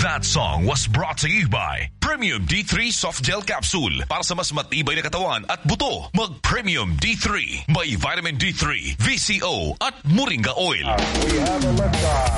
That song was brought to you by Premium D3 Soft Gel Capsule. Para sa mas matibay na katawan at buto, mag-Premium D3. May Vitamin D3, VCO at Moringa Oil. We have a liftoff.